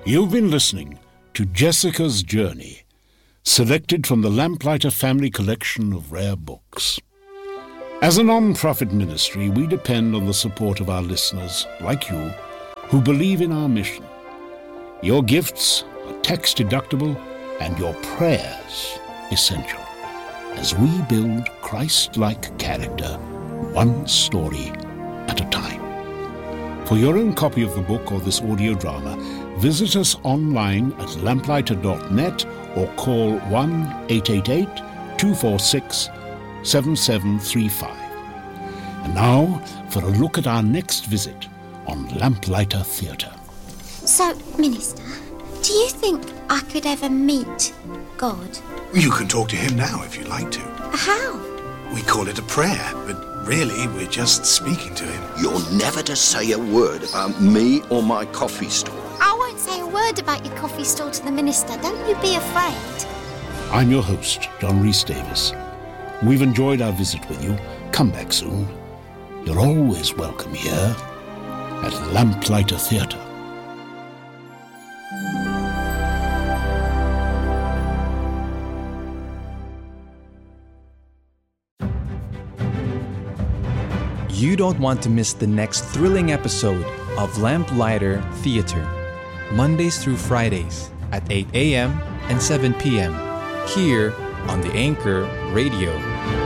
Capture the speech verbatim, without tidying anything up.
You've been listening to Jessica's Journey, selected from the Lamplighter Family Collection of rare books. As a non-profit ministry, we depend on the support of our listeners, like you, who believe in our mission. Your gifts are tax-deductible and your prayers essential as we build Christ-like character, one story at a time. For your own copy of the book or this audio drama, visit us online at lamplighter dot net or call one eight eight eight, two four six, seven seven three five. And now for a look at our next visit on Lamplighter Theatre. So, Minister, do you think I could ever meet God? You can talk to him now if you like to. How? We call it a prayer, but really we're just speaking to him. You're never to say a word about me or my coffee store. I won't say a word about your coffee store to the minister. Don't you be afraid. I'm your host, John Rhys Davis. We've enjoyed our visit with you. Come back soon. You're always welcome here at Lamplighter Theatre. You don't want to miss the next thrilling episode of Lamplighter Theatre, Mondays through Fridays at eight a.m. and seven p.m. here on the Anchor Radio.